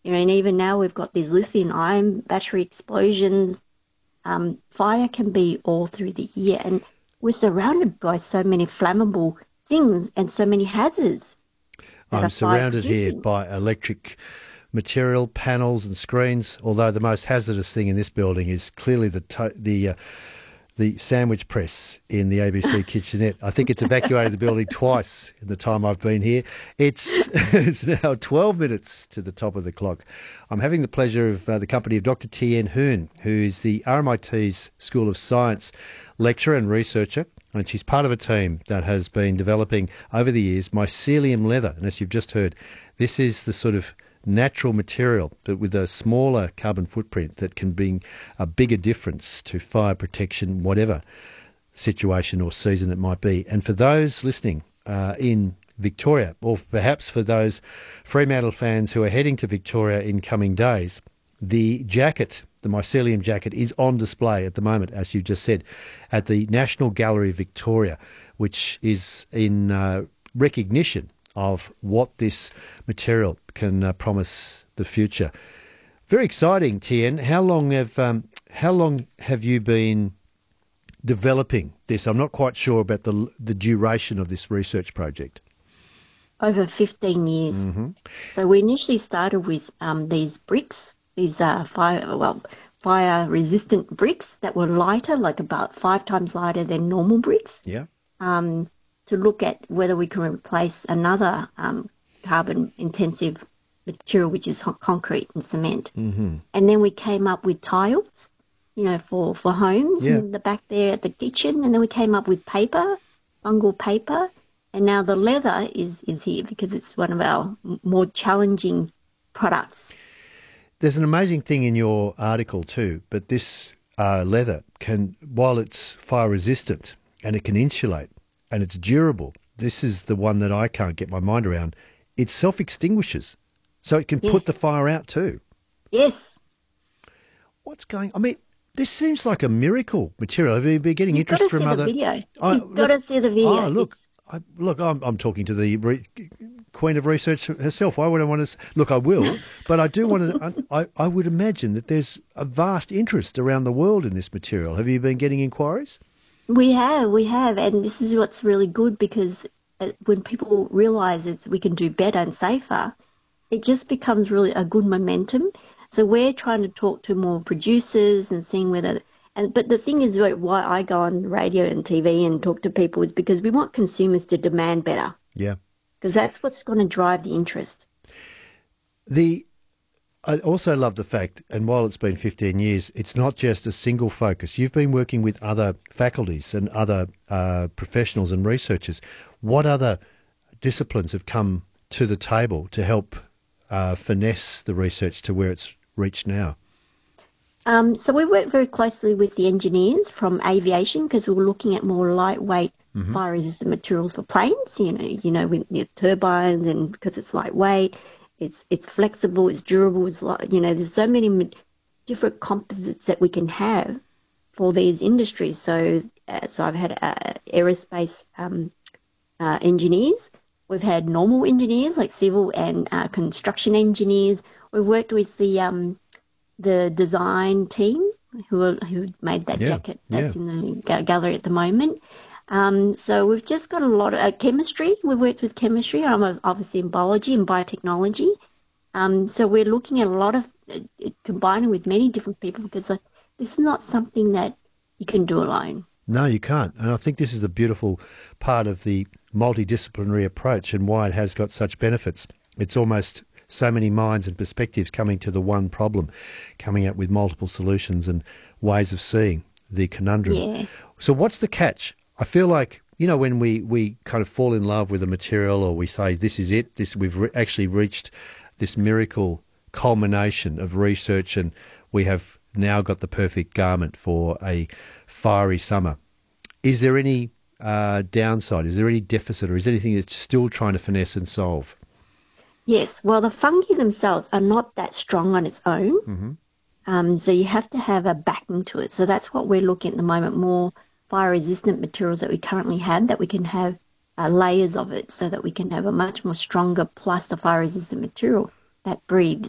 and even now we've got these lithium-ion battery explosions. Fire can be all through the year, and we're surrounded by so many flammable things and so many hazards that I'm are fire surrounded here producing. by electric material, panels and screens, although the most hazardous thing in this building is clearly the sandwich press in the ABC kitchenette. I think it's evacuated the building twice in the time I've been here. It's it's now 12 minutes to the top of the clock. I'm having the pleasure of the company of Dr. Tien Huynh, who is the RMIT's School of Science lecturer and researcher, and she's part of a team that has been developing over the years mycelium leather. And as you've just heard, this is the sort of natural material, but with a smaller carbon footprint that can bring a bigger difference to fire protection, whatever situation or season it might be. And for those listening in Victoria, or perhaps for those Fremantle fans who are heading to Victoria in coming days, the jacket, the mycelium jacket, is on display at the moment, as you just said, at the National Gallery of Victoria, which is in recognition of what this material can promise the future. Very exciting, Tien. How long have you been developing this? I'm not quite sure about the duration of this research project. Over 15 years. Mm-hmm. So we initially started with these bricks, these fire-resistant bricks that were lighter, like about 5 times lighter than normal bricks. Yeah. To look at whether we can replace another carbon-intensive material, which is concrete and cement. Mm-hmm. And then we came up with tiles, for homes Yeah. in the back there at the kitchen. And then we came up with paper, fungal paper. And now the leather is here because it's one of our more challenging products. There's an amazing thing in your article too, but this leather can, while it's fire resistant and it can insulate and it's durable, this is the one that I can't get my mind around. It self-extinguishes, so it can put the fire out too. Yes. What's going on? I mean, this seems like a miracle material. Have you been getting interest from other... You've got to see the video. Oh, look. I'm talking to the queen of research herself. Why would I want to... Look, I will, but I do want to... I would imagine that there's a vast interest around the world in this material. Have you been getting inquiries? We have, and this is what's really good because when people realise that we can do better and safer, it just becomes really a good momentum. So we're trying to talk to more producers and seeing whether... But the thing is, why I go on radio and TV and talk to people is because we want consumers to demand better. Yeah. Because that's what's going to drive the interest. I also love the fact, and while it's been 15 years, it's not just a single focus. You've been working with other faculties and other professionals and researchers. What other disciplines have come to the table to help finesse the research to where it's reached now? So we work very closely with the engineers from aviation because we were looking at more lightweight fire-resistant materials for planes, with the turbines, and because it's lightweight, it's flexible, it's durable, there's so many different composites that we can have for these industries. So I've had aerospace engineers. We've had normal engineers like civil and construction engineers. We've worked with the design team who made that jacket that's in the gallery at the moment. So we've just got a lot of chemistry. We've worked with chemistry. I'm obviously in biology and biotechnology. So we're looking at a lot of combining with many different people because this is not something that you can do alone. No, you can't. And I think this is the beautiful part of the multidisciplinary approach and why it has got such benefits. It's almost so many minds and perspectives coming to the one problem, coming up with multiple solutions and ways of seeing the conundrum. Yeah. So what's the catch? I feel like, when we kind of fall in love with a material or we say, this is it, we've actually reached this miracle culmination of research and we have now got the perfect garment for a fiery summer. Is there any downside? Is there any deficit or is there anything that's still trying to finesse and solve? Yes. Well, the fungi themselves are not that strong on its own. Mm-hmm. So you have to have a backing to it. So that's what we're looking at the moment, more fire-resistant materials that we currently have, that we can have layers of it so that we can have a much more stronger plus the fire-resistant material that breathes.